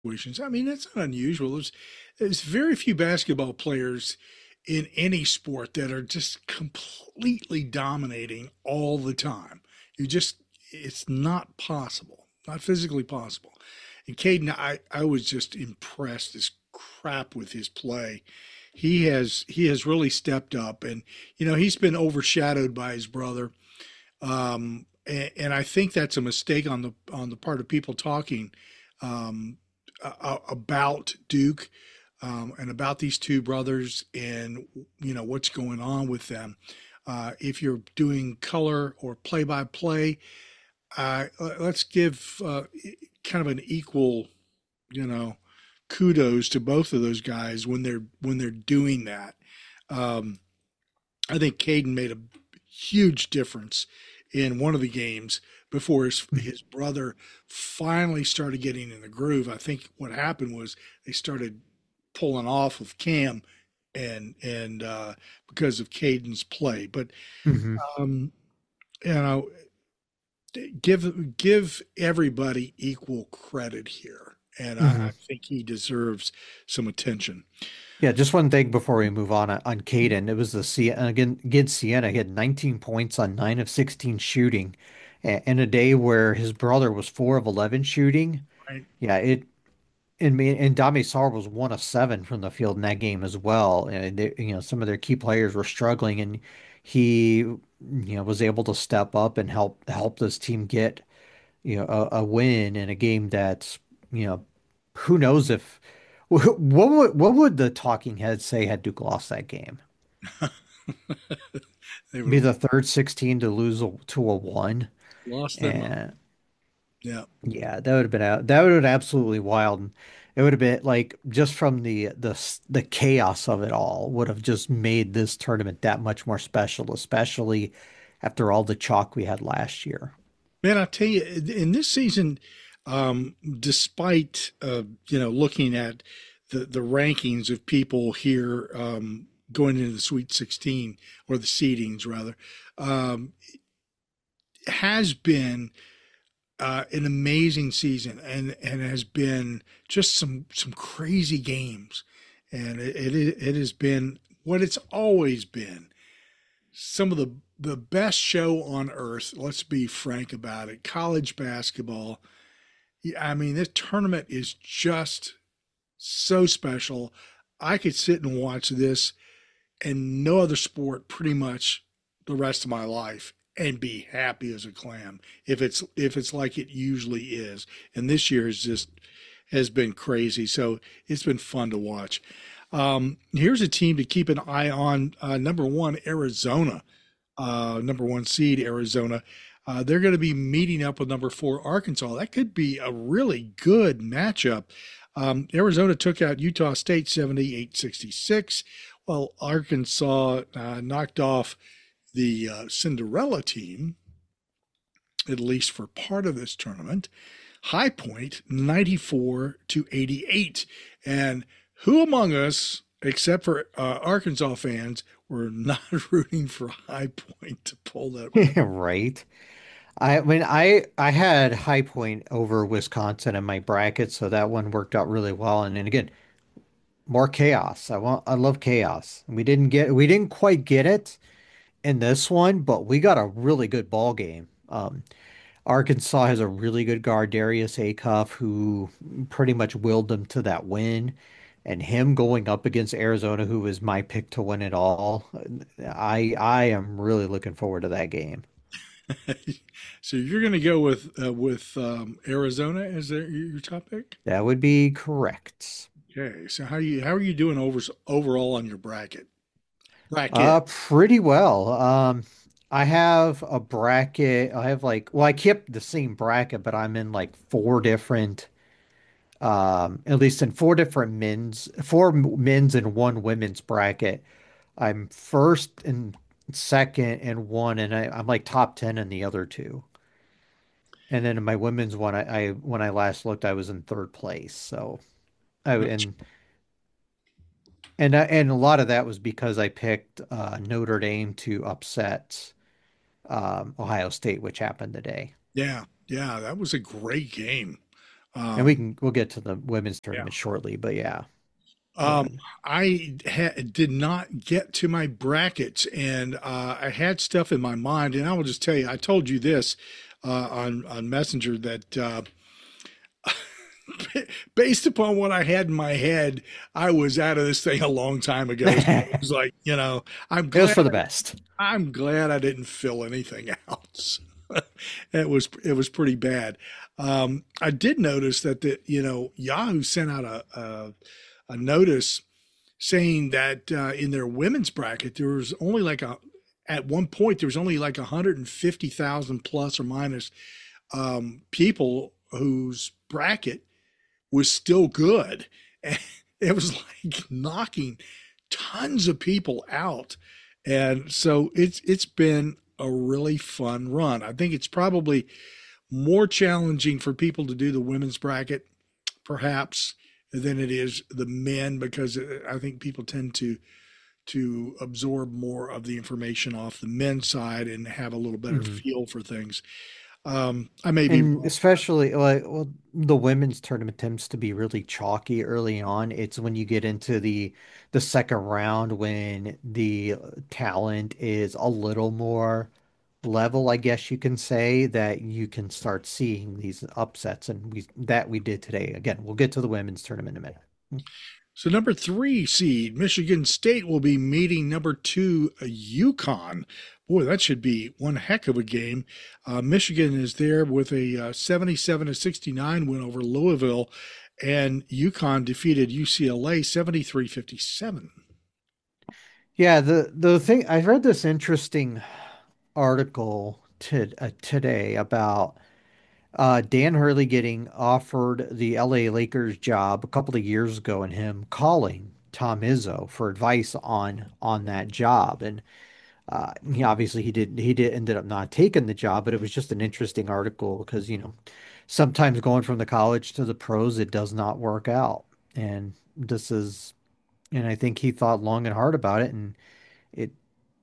situations. I mean, that's not unusual. There's very few basketball players in any sport that are just completely dominating all the time. You just, it's not possible, not physically possible. And Caden, I was just impressed as crap with his play. He has really stepped up, and he's been overshadowed by his brother. And I think that's a mistake on the part of people talking um, about Duke and about these two brothers and what's going on with them. If you're doing color or play-by-play, let's give kind of an equal, you know, kudos to both of those guys when they're doing that. Um, I think Caden made a huge difference in one of the games before his brother finally started getting in the groove. I think what happened was they started pulling off of Cam and because of Caden's play. But Hmm. um, you know, give everybody equal credit here, and I Hmm. think he deserves some attention. Yeah, just one thing before we move on Caden. It was the against Siena. He had 19 points on 9 of 16 shooting, in a day where his brother was 4 of 11 shooting. Right? Yeah, and Dame Sarr was 1 of 7 from the field in that game as well. And some of their key players were struggling, and he was able to step up and help this team get a win in a game that you know who knows if what would the talking heads say had Duke lost that game? They would Be have the third 16 to lose to a one, lost their mind. and Yeah. yeah, that would have been out. That would have been absolutely wild. And it would have been like just from the chaos of it all would have just made this tournament that much more special, especially after all the chalk we had last year. Man, I tell you, in this season, despite looking at the rankings of people here going into the Sweet 16 or the seedings rather, um, has been an amazing season and has been just some crazy games, and it has been what it's always been. Some of the best show on earth. Let's be frank about it. College basketball. Yeah, I mean, this tournament is just so special. I could sit and watch this and no other sport pretty much the rest of my life and be happy as a clam if it's like it usually is. And this year has been crazy. So it's been fun to watch. Here's a team to keep an eye on. Number one, Arizona, number one seed Arizona. They're going to be meeting up with number four Arkansas. That could be a really good matchup. Arizona took out Utah State 78-66, while Arkansas knocked off the Cinderella team, at least for part of this tournament. High Point 94-88. And who among us, except for Arkansas fans, were not rooting for High Point to pull that one? Right. I had High Point over Wisconsin in my bracket, so that one worked out really well. And then again, more chaos. I love chaos. We didn't quite get it in this one, but we got a really good ball game. Arkansas has a really good guard, Darius Acuff, who pretty much willed them to that win. And him going up against Arizona, who was my pick to win it all. I am really looking forward to that game. So you're going to go with Arizona as your top pick? That would be correct. Okay. So how are you doing overall on your bracket? Pretty well. I have a bracket. I have well, I kept the same bracket, but I'm in like four different, at least in four men's and one women's bracket. I'm first and second and one, and I'm like top 10 in the other two. And then in my women's one, when I last looked, I was in third place. So I Not and a lot of that was because I picked Notre Dame to upset Ohio State, which happened today. Yeah, yeah, that was a great game. And Um, we'll get to the women's yeah. tournament shortly, but yeah, go Um, ahead. did not get to my brackets, and I had stuff in my mind, and I will just tell you, I told you this on Messenger that based upon what I had in my head, I was out of this thing a long time ago. So it was It like, I'm was glad for the best. I'm glad I didn't fill anything out. It was pretty bad. I did notice that Yahoo sent out a notice saying that in their women's bracket there was only like a at one point there was only like 150,000 plus or minus people whose bracket was still good. And it was like knocking tons of people out. And so it's been a really fun run. I think it's probably more challenging for people to do the women's bracket, perhaps, than it is the men, because I think people tend to absorb more of the information off the men's side and have a little better Mhm. feel for things. I may be And wrong. especially like well, the women's tournament tends to be really chalky early on. It's when you get into the second round when the talent is a little more level, I guess you can say, that you can start seeing these upsets, and we did today. Again, we'll get to the women's tournament in a minute. So number three seed Michigan State will be meeting number two UConn. Boy, that should be one heck of a game. Michigan is there with a 77-69 win over Louisville, and UConn defeated UCLA 73-57. Yeah, the thing I read this interesting article today about Dan Hurley getting offered the LA Lakers job a couple of years ago and him calling Tom Izzo for advice on that job. And he obviously he did ended up not taking the job, but it was just an interesting article because, sometimes going from the college to the pros, it does not work out. And and I think he thought long and hard about it and it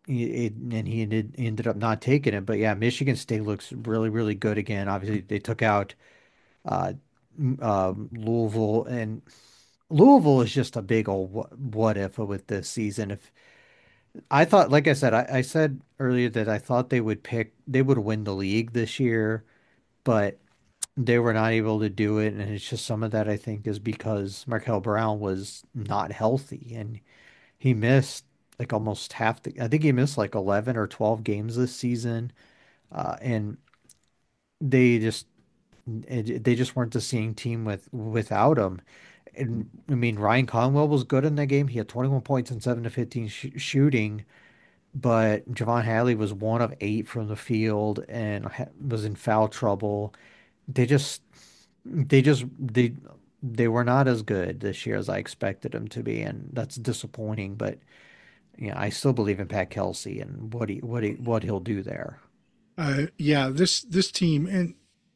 he ended up not taking it. But yeah, Michigan State looks really, really good again. Obviously, they took out uh, Louisville, and Louisville is just a big old what if with this season. If I thought, like I said, I said earlier that I thought they would win the league this year, but they were not able to do it, and it's just some of that I think is because Markel Brown was not healthy, and he missed like almost half I think he missed like 11 or 12 games this season, and they just they just weren't the same team without him. And I mean, Ryan Conwell was good in that game. He had 21 points and 7 to 15 shooting, but Javon Hadley was 1 of 8 from the field and was in foul trouble. They just, they just, they were not as good this year as I expected them to be, and that's disappointing. But yeah, I still believe in Pat Kelsey and what he'll do there. Yeah, this team, and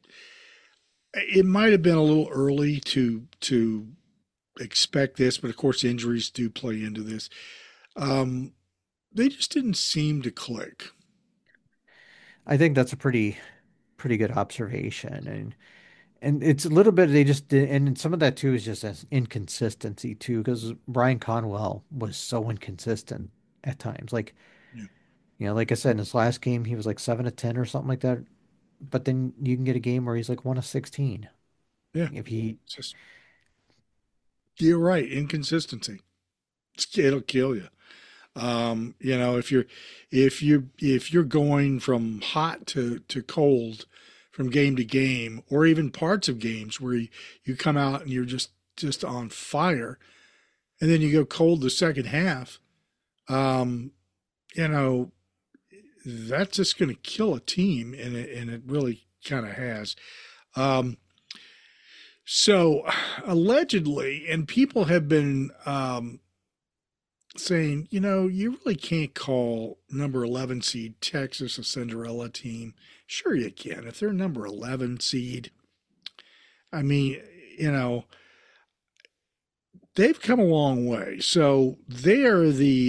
it might have been a little early to expect this, but of course injuries do play into this. Um, they just didn't seem to click. I think that's a pretty good observation, and it's a little bit they just did, and some of that too is just as inconsistency too, because Brian Conwell was so inconsistent at times. Like, Yeah, like I said, in his last game, he was like 7 of 10 or something like that. But then you can get a game where he's like 1 of 16. yeah, If he, it's just you're right, inconsistency. It'll kill you. If you're going from hot to cold from game to game, or even parts of games where you come out and you're just on fire, and then you go cold the second half, um, you know, that's just going to kill a team, and it really kind of has. Um, so allegedly, and people have been saying, you really can't call number 11 seed Texas a Cinderella team. Sure, you can. If they're number 11 seed, I mean, you know, they've come a long way. So they are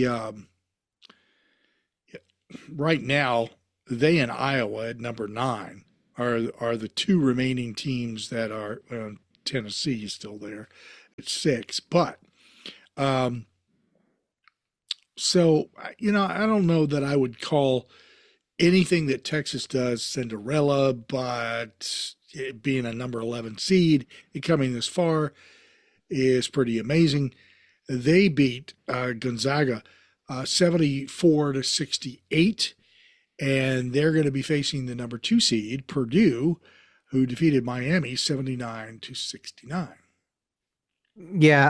right now, they and Iowa at number 9 are the two remaining teams that are Tennessee is still there at 6. But um, so, I don't know that I would call anything that Texas does Cinderella, but it being a number 11 seed and coming this far is pretty amazing. They beat Gonzaga 74-68, and they're going to be facing the number 2 seed, Purdue, who defeated Miami 79-69. Yeah,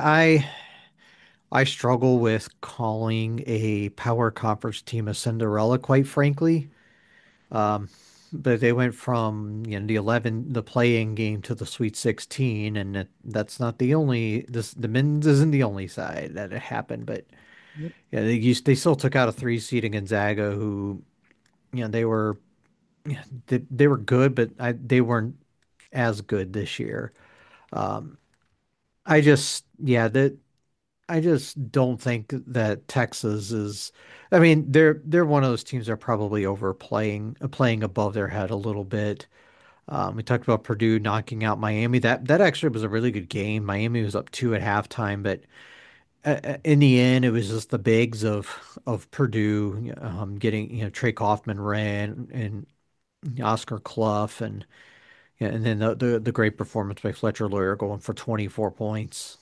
I struggle with calling a power conference team a Cinderella, quite frankly. Um, but they went from, the playing game to the Sweet 16, and that's not the only the men's isn't the only side that it happened, but Yep. yeah, they still took out a 3 seed in Gonzaga, who, they were, yeah, they were good, but they weren't as good this year. Um, I just yeah that I just don't think that Texas is. I mean, they're one of those teams that are probably overplaying, playing above their head a little bit. We talked about Purdue knocking out Miami. That actually was a really good game. Miami was up 2 at halftime, but in the end, it was just the bigs of Purdue getting, Trey Kaufman ran and Oscar Clough, and yeah, and then the great performance by Fletcher Loyer going for 24 points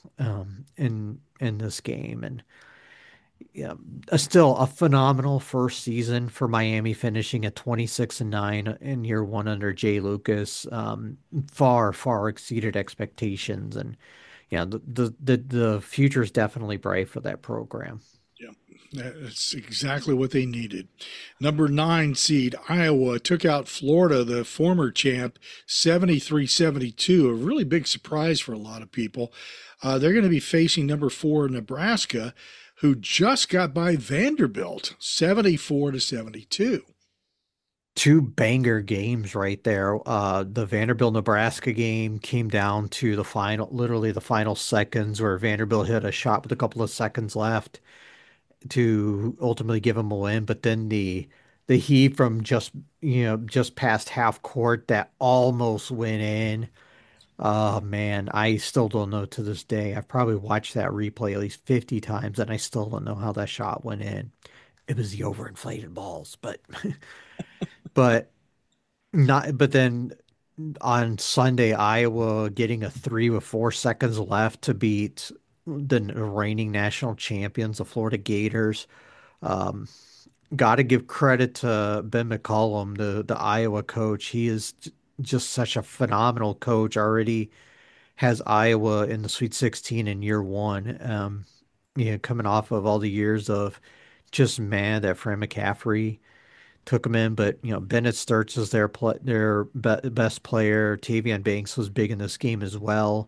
in this game. And yeah, still a phenomenal first season for Miami, finishing at 26-9 in year one under Jay Lucas. Far, far exceeded expectations, and yeah, the future is definitely bright for that program. Yeah, that's exactly what they needed. Number 9 seed Iowa took out Florida, the former champ, 73-72. A really big surprise for a lot of people. They're going to be facing number 4 Nebraska, who just got by Vanderbilt, 74-72. Two banger games right there. The Vanderbilt Nebraska game came down to the final, literally the final seconds, where Vanderbilt hit a shot with a couple of seconds left to ultimately give them a win. But then the heave from just past half court that almost went in. Oh man, I still don't know to this day. I've probably watched that replay at least 50 times, and I still don't know how that shot went in. It was the overinflated balls, but but not. But then on Sunday, Iowa getting a three with 4 seconds left to beat the reigning national champions, the Florida Gators. Um, Got to give credit to Ben McCollum, the Iowa coach. He is just such a phenomenal coach. Already has Iowa in the Sweet 16 in year one. Coming off of all the years of just mad that Fran McCaffrey took him in, but Bennett Sturts is their best player. Tavian Banks was big in this game as well.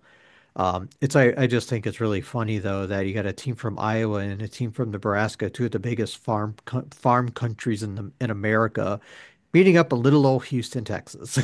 I just think it's really funny though that you got a team from Iowa and a team from Nebraska, two of the biggest farm countries in America, beating up a little old Houston, Texas.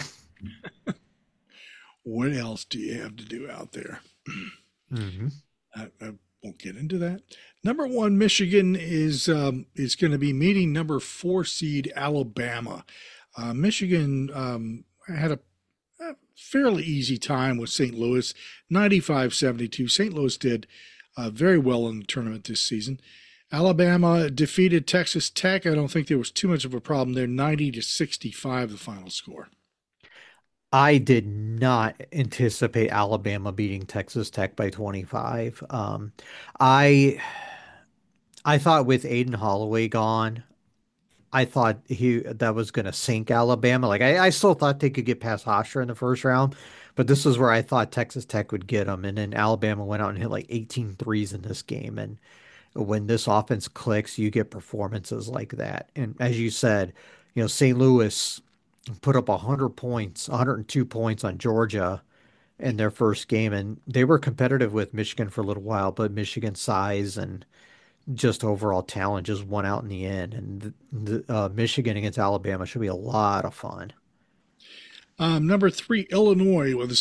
What else do you have to do out there? hmm I won't get into that. Number 1 Michigan is going to be meeting number 4 seed Alabama. Michigan had a fairly easy time with St. Louis, 95-72. St. Louis did very well in the tournament this season. Alabama defeated Texas Tech. I don't think there was too much of a problem there. 90-65, the final score. I did not anticipate Alabama beating Texas Tech by 25. I I thought with Aiden Holloway gone, I thought he that was going to sink Alabama. Like I still thought they could get past Hofstra in the first round, but this is where I thought Texas Tech would get them. And then Alabama went out and hit like 18 threes in this game. And when this offense clicks, you get performances like that. And as you said, St. Louis put up 100 points, 102 points on Georgia in their first game, and they were competitive with Michigan for a little while, but Michigan's size and just overall talent just won out in the end. And Michigan against Alabama should be a lot of fun. Number 3 Illinois with a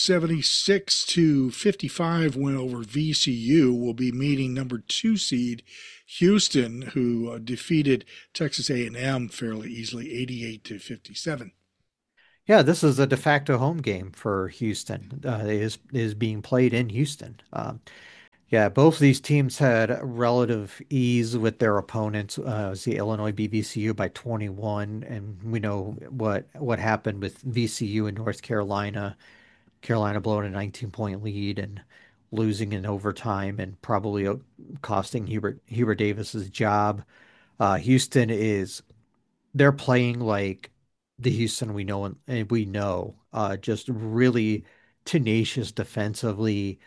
76-55 win over VCU will be meeting number 2 seed Houston, who defeated Texas A&M fairly easily, 88-57. Yeah, this is a de facto home game for Houston. It is being played in Houston. Yeah, both of these teams had relative ease with their opponents. It was the Illinois beat VCU by 21, and we know what happened with VCU in North Carolina. Carolina blowing a 19-point lead and losing in overtime, and probably costing Hubert Davis's job. Houston is they're playing like the Houston we know, and we know just really tenacious defensively,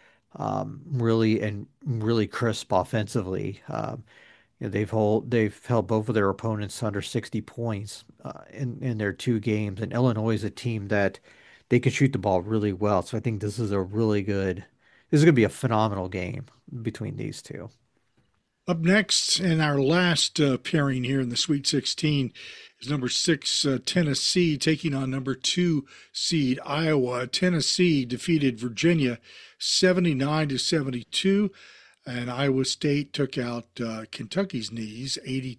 really crisp offensively. They've held both of their opponents to under 60 points in their two games, and Illinois is a team that they can shoot the ball really well. So I think this is going to be a phenomenal game between these two. Up next, in our last pairing here in the Sweet 16, is number six Tennessee taking on number two seed Iowa. Tennessee defeated Virginia 79-72, and Iowa State took out Kentucky's knees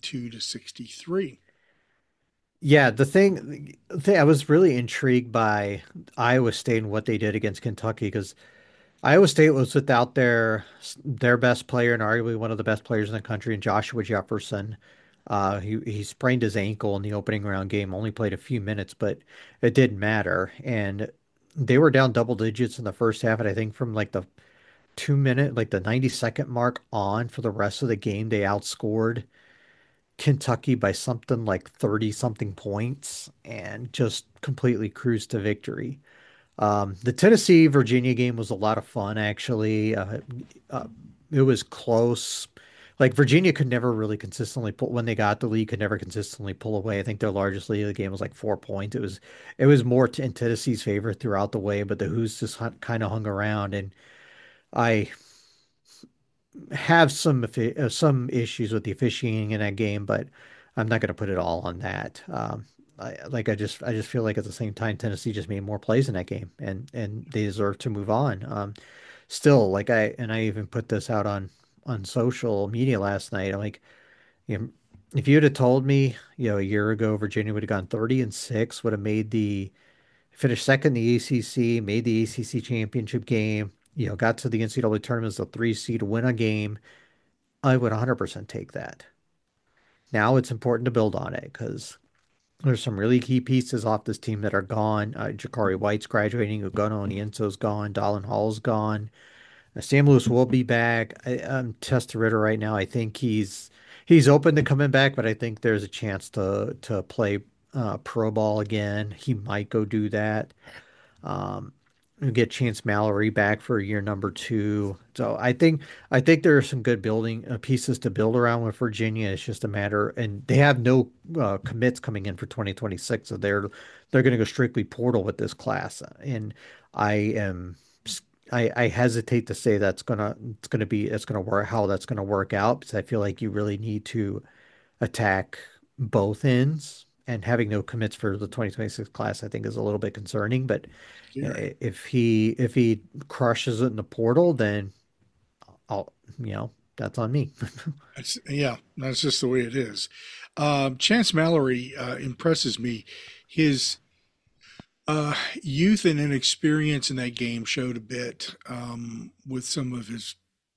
82-63. Yeah, the thing I was really intrigued by Iowa State and what they did against Kentucky because Iowa State was without their best player and arguably one of the best players in the country, in Joshua Jefferson. He sprained his ankle in the opening round game, only played a few minutes, but it didn't matter. And they were down double digits in the first half, and I think from like the 2 minute, like the 90-second mark on for the rest of the game, they outscored Kentucky by something like 30 something points and just completely cruised to victory. The Tennessee Virginia game was a lot of fun, actually. Uh, it was close. Like Virginia could never really consistently pull when they got the lead, could never consistently pull away. I think their largest lead of the game was like 4 points. It was more in Tennessee's favor throughout the way, but the Hoos just kind of hung around. And I have some issues with the officiating in that game, but I'm not going to put it all on that. I just feel like at the same time Tennessee just made more plays in that game, and they deserve to move on. Still, I even put this out on social media last night. I'm like, you know, if you would have told me, a year ago Virginia would have gone 30-6, would have made the finished second in the ACC, made the ACC championship game, got to the NCAA tournament as a three seed to win a game, I would 100% take that. Now it's important to build on it because there's some really key pieces off this team that are gone. Jakari White's graduating, Ugono Onienso's gone, Dallin Hall's gone. Sam Lewis will be back. I'm Ritter right now. I think he's open to coming back, but I think there's a chance to play pro ball again. He might go do that. Um, we get Chance Mallory back for year number two. So I think there are some good building pieces to build around with Virginia. It's just a matter, and they have no commits coming in for 2026, so they're going to go strictly portal with this class. And I am I hesitate to say it's gonna work how that's gonna work out because I feel like you really need to attack both ends. And having no commits for the 2026 class, I think, is a little bit concerning. But Scary. if he crushes it in the portal, then I'll that's on me. Yeah, that's just the way it is. Chance Mallory impresses me. His youth and inexperience in that game showed a bit with some of his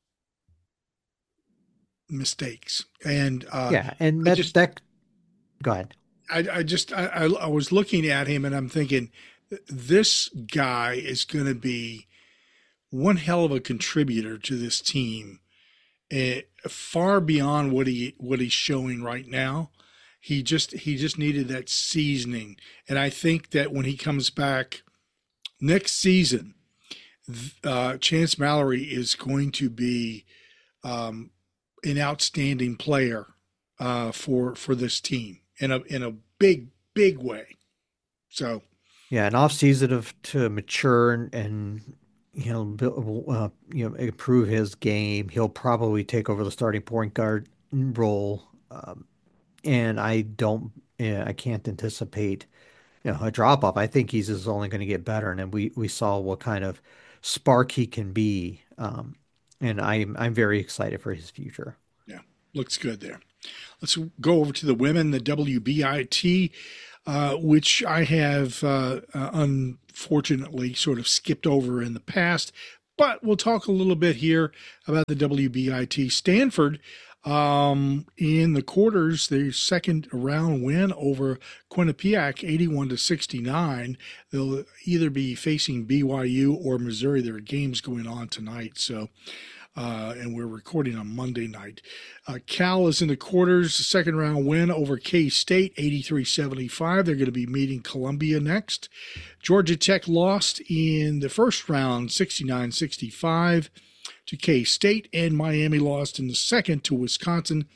mistakes, and Yeah, and I that just, that go ahead. I was looking at him and I'm thinking, this guy is going to be one hell of a contributor to this team, far beyond what he's showing right now. He just needed that seasoning, and I think that when he comes back next season, Chance Mallory is going to be um, an outstanding player for this team in a big way. So Yeah, an off season of to mature and improve his game. He'll probably take over the starting point guard role. And I can't anticipate, a drop off. I think he's just only going to get better. And then we saw what kind of spark he can be. And I'm very excited for his future. yeah, looks good there. Let's go over to the women, the WBIT. which I have unfortunately sort of skipped over in the past. But we'll talk a little bit here about the WBIT. Stanford in the quarters, their second round win over Quinnipiac, 81-69. They'll either be facing BYU or Missouri. There are games going on tonight, so and we're recording on Monday night. Cal is in the quarters, second round win over K State, 83-75. They're going to be meeting Columbia next. Georgia Tech lost in the first round, 69-65 to K State, and Miami lost in the second to Wisconsin,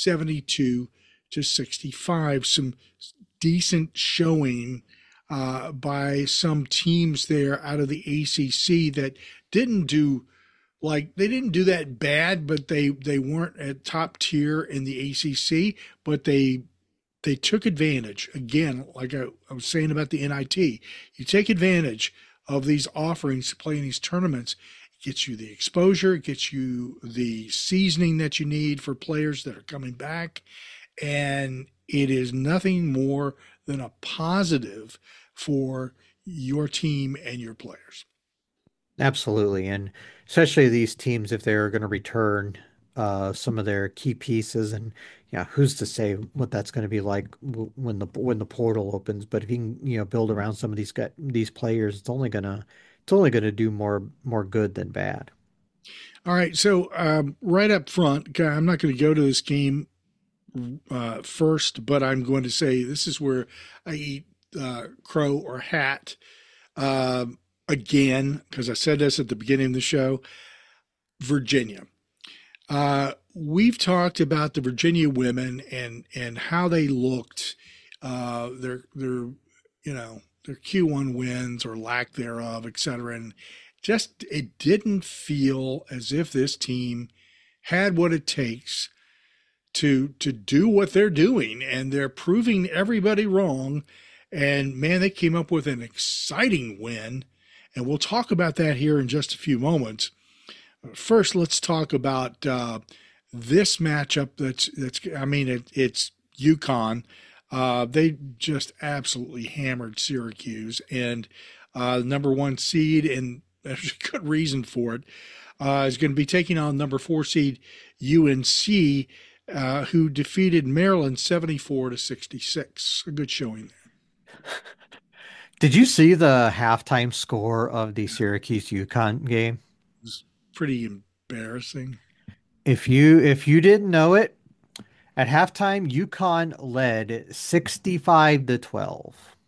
72-65. Some decent showing by some teams there out of the ACC that didn't do they didn't do that bad, but they weren't at top tier in the ACC, but they took advantage. Again, like I was saying about the NIT, you take advantage of these offerings to play in these tournaments. It gets you the exposure, it gets you the seasoning that you need for players that are coming back, and it is nothing more than a positive for your team and your players. Absolutely. And especially these teams, if they're going to return some of their key pieces, and yeah, who's to say what that's going to be like when the portal opens? But if you can, build around some of these players, it's only gonna do more good than bad. All right, so right up front, okay, I'm not going to go to this game first, but I'm going to say this is where I eat crow or hat again, because I said this at the beginning of the show. Virginia. We've talked about the Virginia women and how they looked, their Q1 wins or lack thereof, et cetera, and just it didn't feel as if this team had what it takes to do what they're doing, and they're proving everybody wrong. And man, they came up with an exciting win, and we'll talk about that here in just a few moments. First, let's talk about this matchup. It's UConn. They just absolutely hammered Syracuse, and number one seed, and there's a good reason for it, is going to be taking on number four seed UNC, who defeated Maryland 74-66. A good showing there. Did you see the halftime score of the Syracuse UConn game? It was pretty embarrassing. If you didn't know it, at halftime, UConn led 65-12.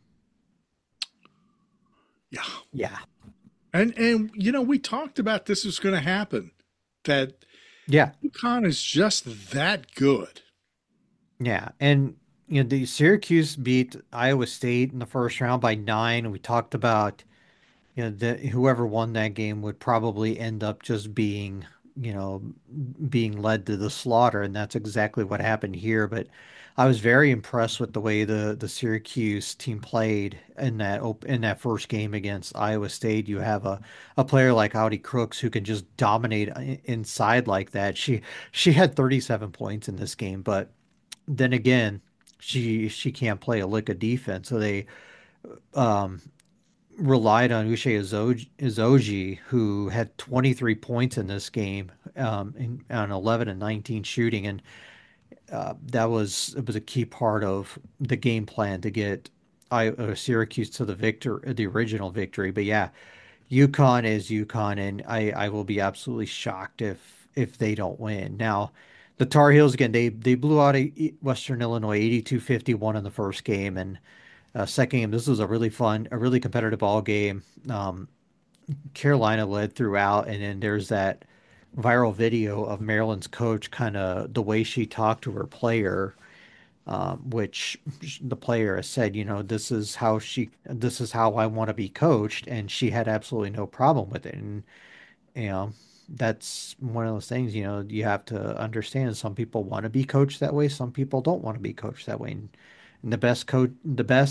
Yeah, Yeah. and we talked about this was going to happen. That Yeah. UConn is just that good. Yeah. And the Syracuse beat Iowa State in the first round by 9. We talked about that whoever won that game would probably end up just you know, being led to the slaughter, and that's exactly what happened here. But I was very impressed with the way the Syracuse team played in that first game against Iowa State. You have a player like Audi Crooks who can just dominate inside like that. She had 37 points in this game, but then again, she can't play a lick of defense, so they um relied on Uche who had 23 points in this game, on 11 and 19 shooting, and it was a key part of the game plan to get Syracuse to the original victory. But yeah, UConn is UConn, and I will be absolutely shocked if they don't win. Now, the Tar Heels again, they blew out Western Illinois 82-51 in the first game, and second game, this was a really competitive ball game. Carolina led throughout, and then there's that viral video of Maryland's coach, kind of the way she talked to her player, which the player has said, this is how I want to be coached, and she had absolutely no problem with it. And you know, that's one of those things, you have to understand. Some people want to be coached that way, some people don't want to be coached that way. And the best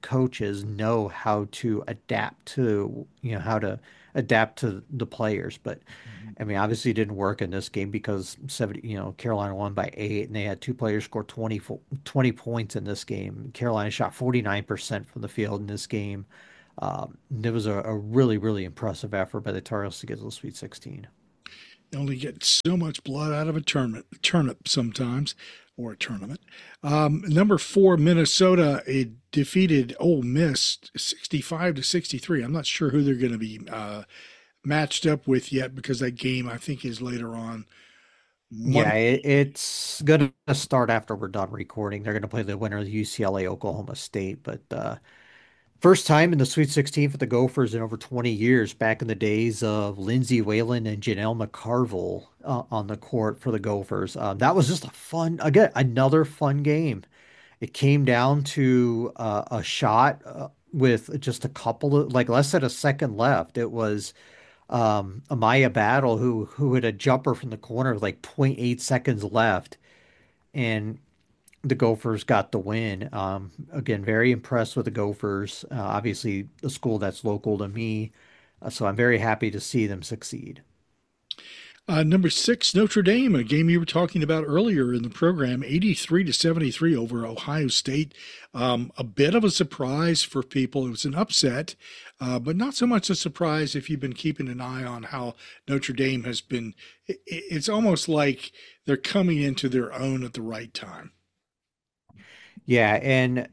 coaches know how to adapt to, how to adapt to the players. But Mhm. I mean, obviously it didn't work in this game because 70, Carolina won by 8 and they had two players score 20 points in this game. Carolina shot 49% from the field in this game. It was a really, really impressive effort by the Tar Heels to get to the Sweet 16. You only get so much blood out of a turnip sometimes, or a tournament. Number four, Minnesota, it defeated Ole Miss 65-63. I'm not sure who they're going to be matched up with yet because that game I think is later on Yeah, Monday. it's going to start after we're done recording. They're going to play the winner of UCLA Oklahoma State, but first time in the Sweet 16 for the Gophers in over 20 years, back in the days of Lindsay Whalen and Janelle McCarville on the court for the Gophers. That was just a fun, again, another fun game. It came down to a shot with just a couple of, like less than a second left. It was Amaya Battle who had a jumper from the corner with like point 0.8 seconds left, and the Gophers got the win. Again, very impressed with the Gophers. Obviously, a school that's local to me, so I'm very happy to see them succeed. Number six, Notre Dame, a game you were talking about earlier in the program, 83-73 over Ohio State. A bit of a surprise for people. It was an upset, but not so much a surprise if you've been keeping an eye on how Notre Dame has been. It's almost like they're coming into their own at the right time. Yeah, and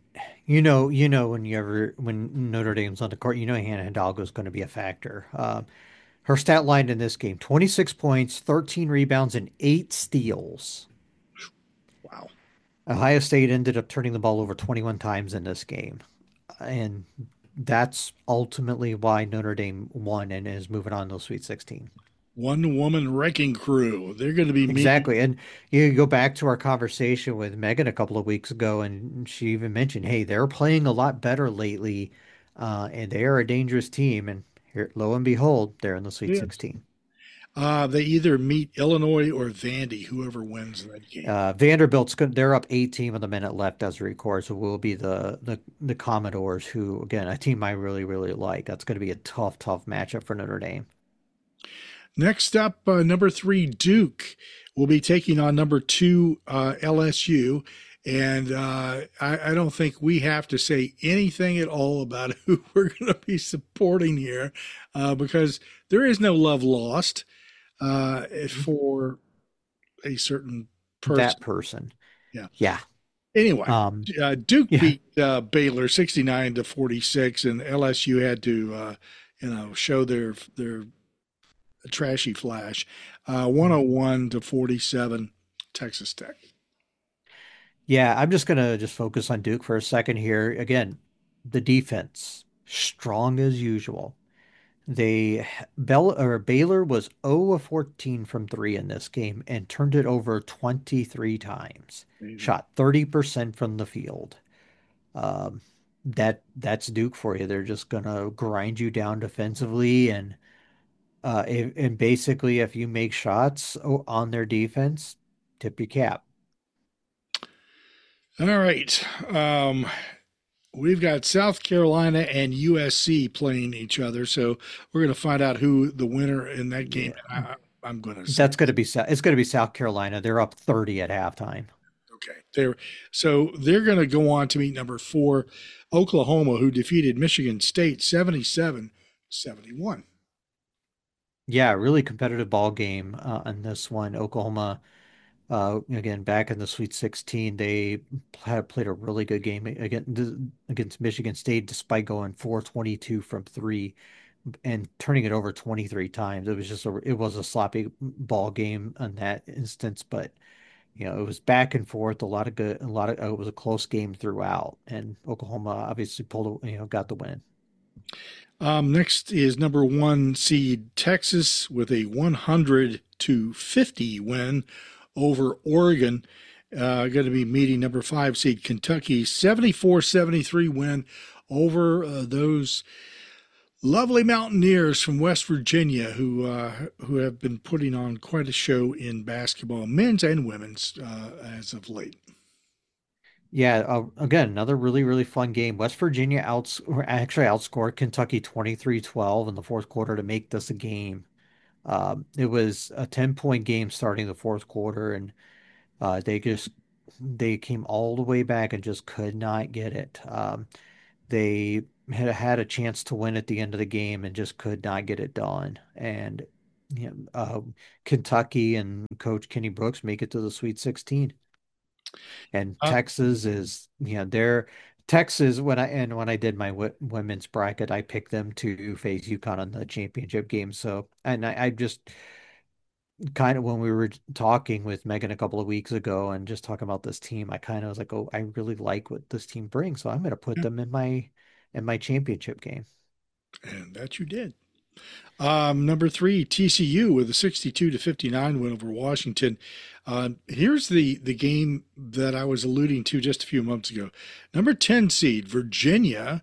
when Notre Dame's on the court, Hannah Hidalgo is going to be a factor. Her stat line in this game: 26 points, 13 rebounds, and 8 steals. Wow. Ohio State ended up turning the ball over 21 times in this game. And that's ultimately why Notre Dame won and is moving on to the Sweet 16. One woman wrecking crew. They're going to be meeting. Exactly. And you go back to our conversation with Megan a couple of weeks ago, and she even mentioned, hey, they're playing a lot better lately, and they are a dangerous team. And here, lo and behold, they're in the Sweet Yeah. 16. They either meet Illinois or Vandy, whoever wins that game. They're up 18 with a minute left as we record, so we'll be the Commodores, who again a team I really really like. That's going to be a tough matchup for Notre Dame. Next up, number three, Duke will be taking on number two, LSU. And I don't think we have to say anything at all about who we're going to be supporting here because there is no love lost for a certain person. That person, Yeah. yeah, Anyway, um, Duke yeah, beat Baylor 69-46, and LSU had to, show their trashy flash. 101-47, Texas Tech. yeah. I'm just gonna focus on Duke for a second here. Again, the defense strong as usual. They Baylor was 0 of 14 from three in this game and turned it over 23 times. Amazing. Shot 30% from the field. Um, that's Duke for you. They're just gonna grind you down defensively, and basically, if you make shots on their defense, tip your cap. All right. We've got South Carolina and USC playing each other, so we're going to find out who the winner in that game. Yeah, I'm going to say, that's gonna be it's gonna be South Carolina. They're up 30 at halftime. okay, they're going to go on to meet number four, Oklahoma, who defeated Michigan State 77-71. Yeah, really competitive ball game on this one. Oklahoma, again, back in the Sweet 16, they had played a really good game against Michigan State, despite going 422 from three and turning it over 23 times. It was a sloppy ball game in that instance, but it was back and forth, it was a close game throughout, and Oklahoma obviously got the win. Next is number one seed Texas with a 100-50 win over Oregon. Going to be meeting number five seed Kentucky, 74-73 win over those lovely Mountaineers from West Virginia, who have been putting on quite a show in basketball, men's and women's, as of late. Yeah, again, another really, really fun game. West Virginia actually outscored Kentucky 23-12 in the fourth quarter to make this a game. It was a 10-point game starting the fourth quarter, and they came all the way back and just could not get it. They had a chance to win at the end of the game and just could not get it done. And Kentucky and Coach Kenny Brooks make it to the Sweet 16. And Uh, Texas is, they're Texas when I did my women's bracket, I picked them to face UConn on the championship game. So, and I just kind of when we were talking with Megan a couple of weeks ago and just talking about this team, I kind of was like, oh, I really like what this team brings, so I'm going to put yeah, them in my championship game. and that you did. Number three, TCU with a 62-59 win over Washington. Here's the game that I was alluding to just a few months ago. Number 10 seed, Virginia,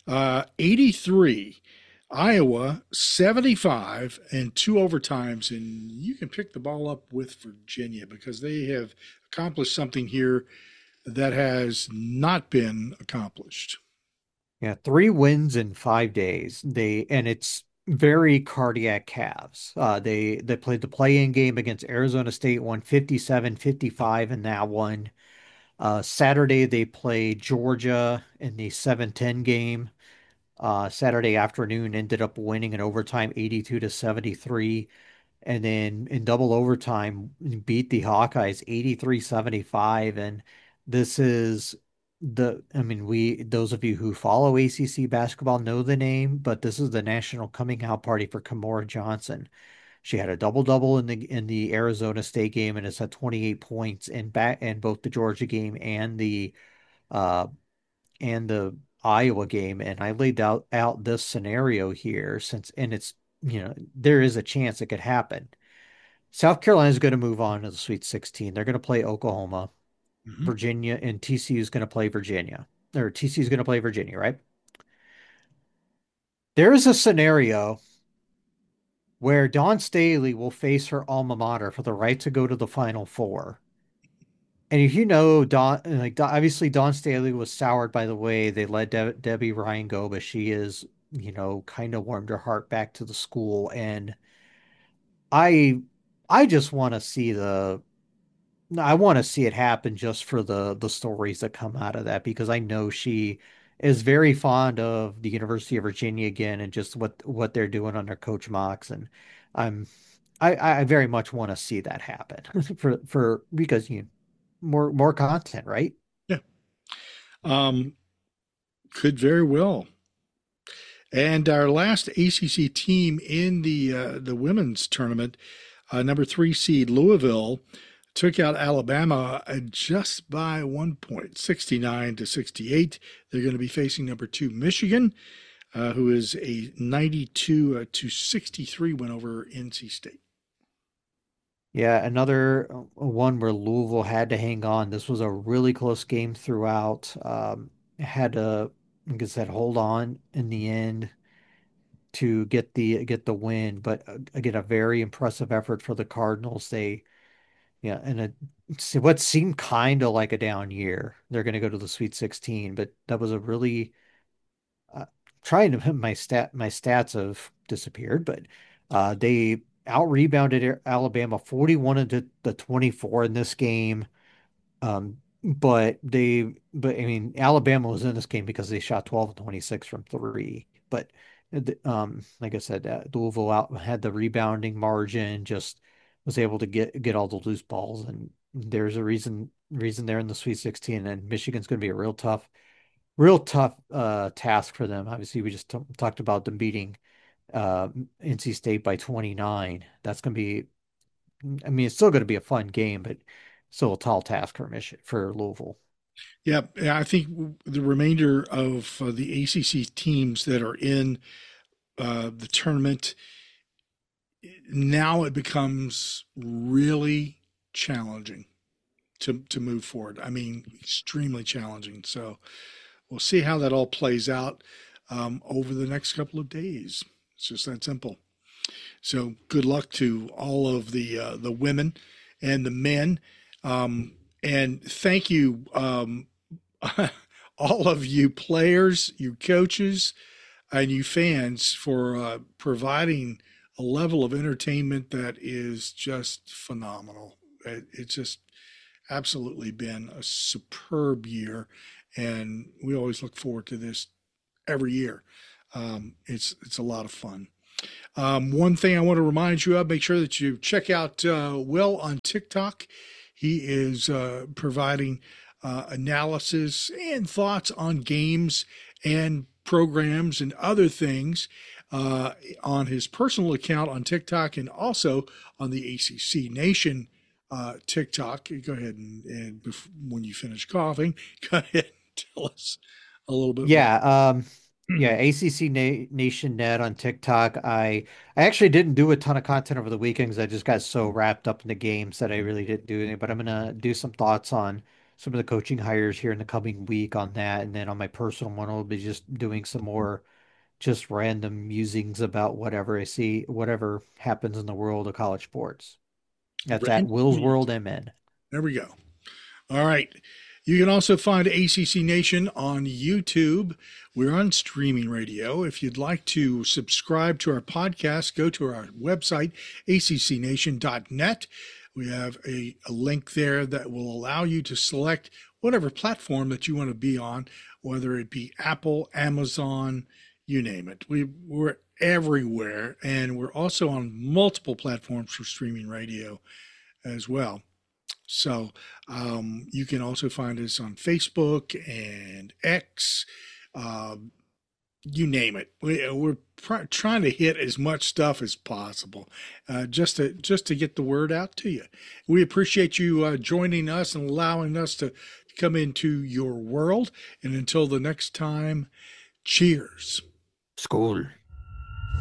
83. Iowa, 75, and two overtimes. And you can pick the ball up with Virginia because they have accomplished something here that has not been accomplished. Yeah, 3 wins in 5 days. It's very cardiac calves. They played the play-in game against Arizona State, won 57-55 in that one. Saturday they played Georgia in the 7-10 game. Saturday afternoon ended up winning in overtime 82-73. And then in double overtime beat the Hawkeyes 83-75. And this is I mean, those of you who follow ACC basketball know the name, but this is the national coming out party for Kamora Johnson. She had a double-double in the Arizona State game and has had 28 points in both the Georgia game uh and the Iowa game. And I laid out this scenario here and there is a chance it could happen. South Carolina is going to move on to the Sweet 16. They're going to play Oklahoma, Mhm. Virginia, and TCU is going to play Virginia. Or TCU is going to play Virginia, right? There is a scenario where Dawn Staley will face her alma mater for the right to go to the Final Four. And if you know obviously Dawn Staley was soured by the way they let Debbie Ryan go, but she is, kind of warmed her heart back to the school. And I, I just want to see I want to see it happen just for the stories that come out of that because I know she is very fond of the University of Virginia again and just what they're doing under Coach Mox. And I'm I very much want to see that happen for because more content, right? Yeah. Um, could very well. And our last ACC team in the women's tournament, number three seed Louisville, took out Alabama just by 1 point, 69-68. They're going to be facing number two Michigan, who is a 92 to 63 win over NC State. Yeah, another one where Louisville had to hang on. This was a really close game throughout. Had to, like I said, hold on in the end to get the win. But again, a very impressive effort for the Cardinals. Yeah, and what seemed kind of like a down year. They're going to go to the Sweet 16, but that was a really uh, trying to my stats have disappeared, but they out rebounded Alabama 41 to the 24 in this game. But I mean, Alabama was in this game because they shot 12 and 26 from three. But like I said, Louisville out had the rebounding margin, just was able to get all the loose balls, and there's a reason they're in the Sweet 16, and Michigan's going to be a real tough task for them. Obviously, we just talked about them beating NC State by 29. That's going to be, I mean, it's still going to be a fun game, but still a tall task for Louisville. Yeah, I think the remainder of the ACC teams that are in the tournament now it becomes really challenging to move forward. I mean, extremely challenging. So we'll see how that all plays out over the next couple of days. It's just that simple. So good luck to all of the women and the men, and thank you. all of you players, you coaches, and you fans for providing a level of entertainment that is just phenomenal. It's just absolutely been a superb year, and we always look forward to this every year. It's a lot of fun. One thing I want to remind you of: make sure that you check out Will on TikTok. He is providing analysis and thoughts on games and programs and other things on his personal account on TikTok, and also on the ACC Nation TikTok. Go ahead and when you finish coughing, go ahead and tell us a little bit more. Yeah, yeah, ACC Na Nation Net on TikTok. I actually didn't do a ton of content over the weekend because I just got so wrapped up in the games that I really didn't do anything. But I'm gonna do some thoughts on some of the coaching hires here in the coming week on that, and then on my personal one, I'll be just doing some more just random musings about whatever I see, whatever happens in the world of college sports. That's at Random Will's music. World MN. There we go. All right. You can also find ACC Nation on YouTube. We're on streaming radio. If you'd like to subscribe to our podcast, go to our website, accnation.net. We have a link there that will allow you to select whatever platform that you want to be on, whether it be Apple, Amazon, you name it. We're everywhere, and we're also on multiple platforms for streaming radio as well. So you can also find us on Facebook and X, you name it. We're trying to hit as much stuff as possible, just to get the word out to you. We appreciate you joining us and allowing us to come into your world. And until the next time, cheers. School.